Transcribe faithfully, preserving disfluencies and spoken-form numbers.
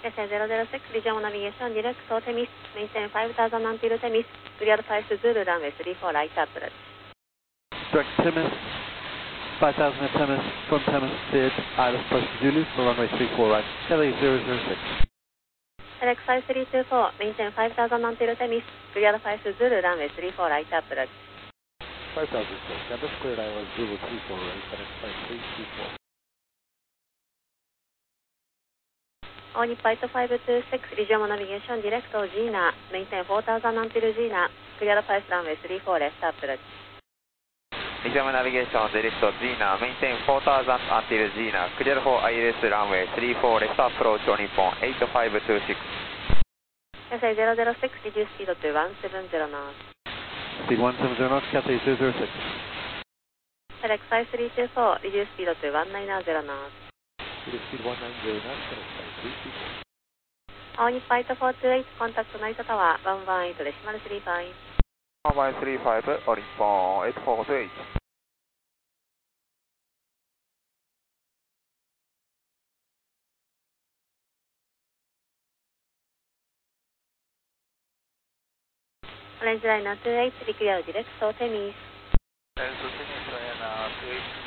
Yes, zero zero six, regional navigation, direct to Temis, maintain five thousand until Temis, clear five Zulu, runway three four, right approach. Direct Temis, five thousand at Temis, from Temis, cleared, Isles plus Zulu, for runway three four, right, Kelly zero zero six. Direct five three two four, maintain five thousand until Temis, clear five Zulu, runway three four, right approach. five thousand, Temis, cleared, Isles Zulu three four, right, Direct five three two four. Only Flight five two six, regional navigation, direct to Gina, maintain four thousand until Gina, clear five runway three four, left approach. Regional navigation, direct to Gina, maintain four thousand until Gina, clear for I L S runway three four, left approach on Nippon, eight five two six. Yes, zero zero six, reduce speed to one seven zero knots. Speed one seven zero knots, Cathay zero zero six. Select five three two four, reduce speed to one nine zero knots. Reduce speed one nine zero knots, Select five three two four. Only Flight four two eight, contact Night Tower, one one eight decimal three five. one one three five, on Nippon, eight four two eight. Orange liner two eight, be clear direct to Temis. Temis, two eight.